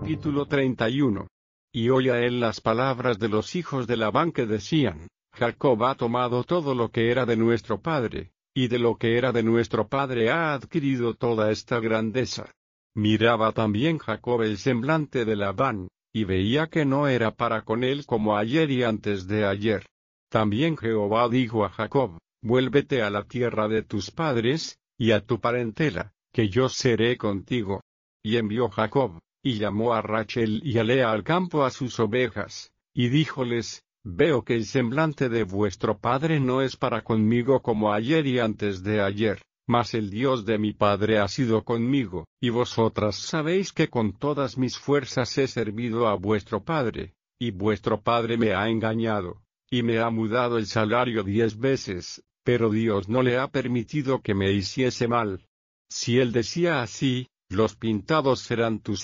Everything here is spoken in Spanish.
Capítulo 31. Y oía él las palabras de los hijos de Labán que decían: Jacob ha tomado todo lo que era de nuestro padre, y de lo que era de nuestro padre ha adquirido toda esta grandeza. Miraba también Jacob el semblante de Labán, y veía que no era para con él como ayer y antes de ayer. También Jehová dijo a Jacob: Vuélvete a la tierra de tus padres, y a tu parentela, que yo seré contigo. Y envió Jacob, y llamó a Rachel y a Lea al campo a sus ovejas, y díjoles: Veo que el semblante de vuestro padre no es para conmigo como ayer y antes de ayer, mas el Dios de mi padre ha sido conmigo, y vosotras sabéis que con todas mis fuerzas he servido a vuestro padre, y vuestro padre me ha engañado, y me ha mudado el salario 10 veces, pero Dios no le ha permitido que me hiciese mal. Si él decía así: Los pintados serán tus